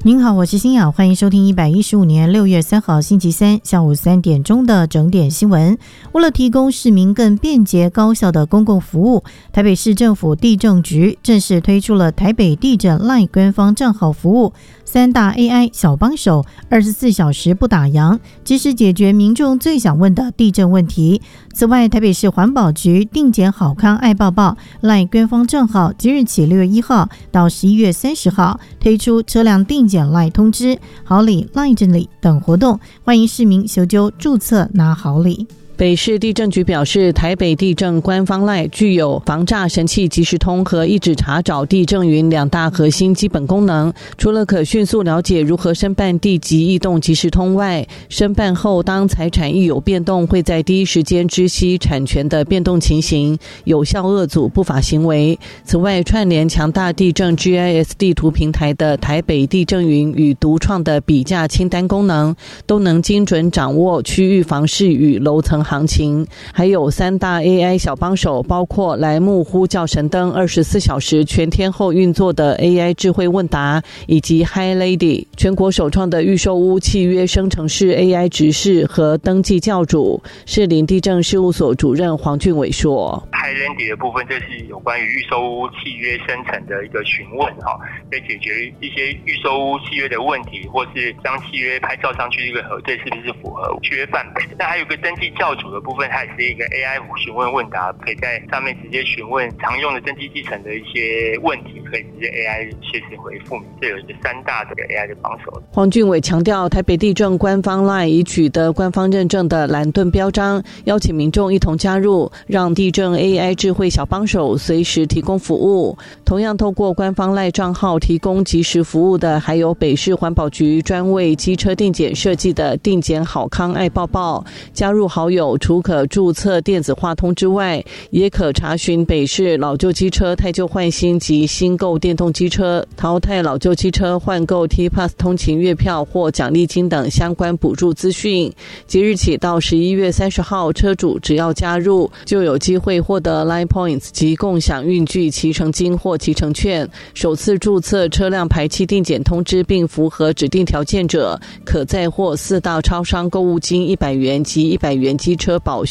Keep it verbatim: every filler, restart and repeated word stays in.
您好，我是欣雅，欢迎收听一百一十五年六月三号星期三下午三点钟的整点新闻。为了提供市民更便捷高效的公共服务，台北市政府地政局正式推出了台北地震 LINE 官方账号服务，三大 A I 小帮手，二十四小时不打烊，及时解决民众最想问的地震问题。此外，台北市环保局定检好康爱抱抱 LINE 官方账号即日起六月一号到十一月三十号推出车辆定检 LINE 通知、好礼 LINE 整理等活动，欢迎市民修纠注册拿好礼。 北市地政局表示，台北地政官方 LINE 具有防诈神器即时通和一指查找地政云两大核心基本功能。除了可迅速了解如何申办地籍异动即时通外，申办后当财产一有变动，会在第一时间知悉产权的变动情形，有效遏阻不法行为。此外，串联强大地政 G I S 地图平台的台北地政云与独创的比价清单功能，都能精准掌握区域房市与楼层行情。还有三大 A I 小帮手，包括莱木呼叫神灯二十四小时全天候运作的 A I 智慧问答，以及 Hi Lady 全国首创的预售屋契约生成式 A I 执事和登记教主。士林地政事务所主任黄俊伟说， Hi Lady 的部分，这是有关于预售屋契约生成的一个询问，可以解决一些预售屋契约的问题，或是将契约拍照上去一个核对是不是符合契约范本。那还有一个登记教主的部分，它也是一个 A I 询问问答，可以在上面直接询问常用的登记继承的一些问题，可以直接 A I 切实回复。这有一个三大的 A I 的帮手。 黄俊伟强调，台北地政官方 LINE 已取得官方认证的蓝盾标章，邀请民众一同加入，让地政 A I 智慧小帮手随时提供服务。同样透过官方 LINE 账号提供即时服务的，还有北市环保局专为机车定检设计的定检好康爱抱抱。加入好友除可注册电子化通知外，也可查询北市老旧机车汰旧换新及新购电动机车、淘汰老旧机车换购 T Pass 通勤月票或奖励金等相关补助资讯。即日起到十一月三十号，车主只要加入，就有机会获得 Line Points 及共享运具骑乘金或骑乘券。首次注册车辆排气定检通知并符合指定条件者，可再获四大超商购物金一百元及一百元机车保